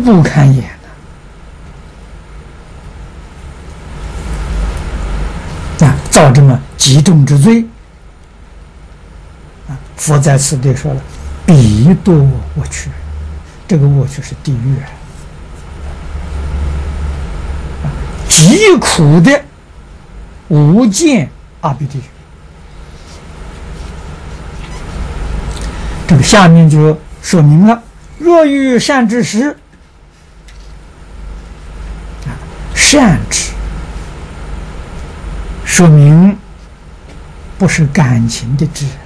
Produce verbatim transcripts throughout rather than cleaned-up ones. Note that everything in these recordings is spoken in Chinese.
不堪言呐、啊！造这么极重之罪啊！佛在此地说了：“彼多我趣。”这个我趣是地狱啊，极苦的无间阿鼻地狱。这个下面就说明了：若遇善知识，善知说明不是感情的知，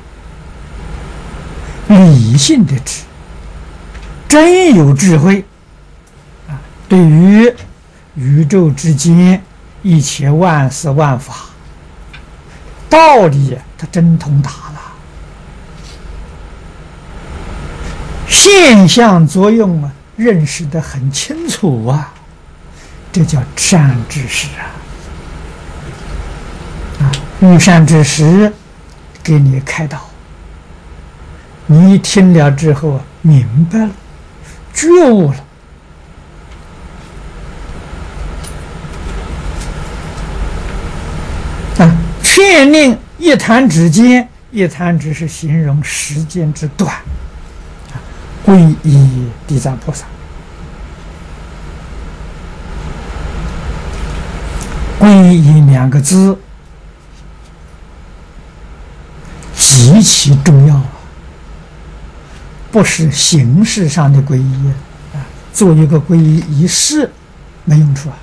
理性的知，真有智慧啊！对于宇宙之间一切万事万法道理，他真通达了。现象作用啊，认识得很清楚啊，这叫善知识啊！啊，遇善知识给你开导，你听了之后啊，明白了，觉悟了，啊，确令一弹指间，一弹指是形容时间之短。皈依地藏菩萨，皈依两个字极其重要啊！不是形式上的皈依啊，做一个皈依仪式没用处啊！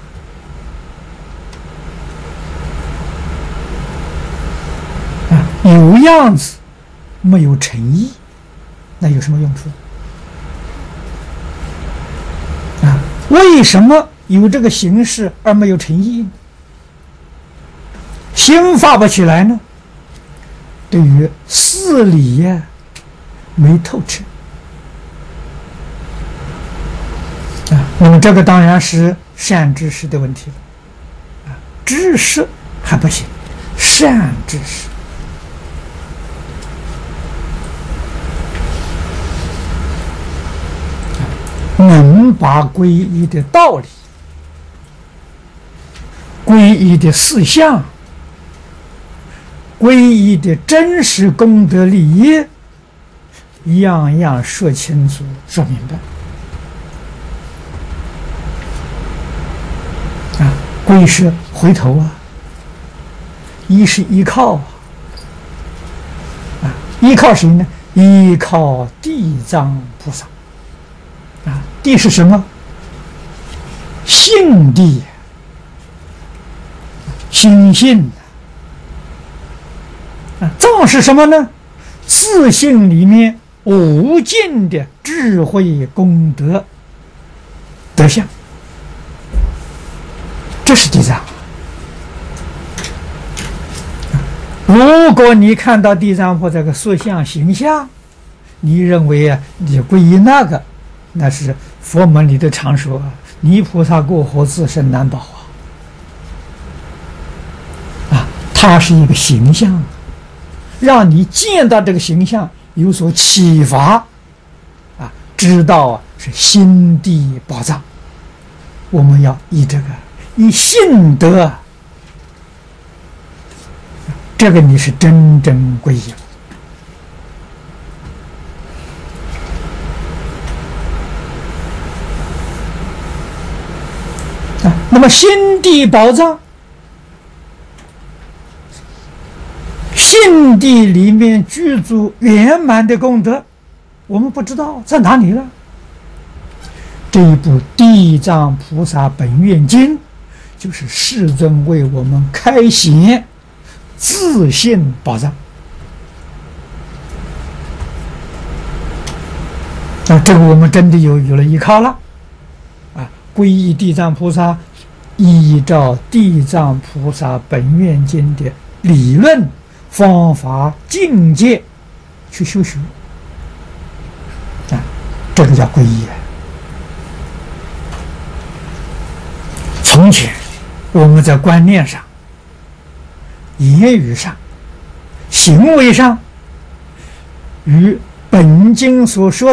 啊，有样子没有诚意，那有什么用处？为什么有这个形式而没有诚意呢？心发不起来呢？对于事理呀，没透彻啊。那么这个当然是善知识的问题了啊，知识还不行，善知识。能把皈依的道理、皈依的事项、皈依的真实功德利益，样样说清楚、说明白。啊，皈是回头啊，依是依靠啊，啊，依靠谁呢？依靠地藏菩萨。啊，地是什么？性地，心性。啊，藏是什么呢？自性里面无尽的智慧功德德相，这是地藏。如果你看到地藏菩萨这个塑像形象，你认为啊，你皈依那个。那是佛门里的常说，泥菩萨过河，自身难保啊！啊，它是一个形象，让你见到这个形象有所启发，啊，知道啊是心地宝藏。我们要以这个以信德，这个你是真正皈依了。那么心地宝藏，心地里面具足圆满的功德，我们不知道在哪里了。这一部《地藏菩萨本愿经》就是世尊为我们开显自信宝藏。啊，这个我们真的有有了依靠了。啊，皈依地藏菩萨。依照地藏菩萨本愿经的理论、方法、境界去修学，啊，这个叫皈依。从前我们在观念上、言语上、行为上，与本经所说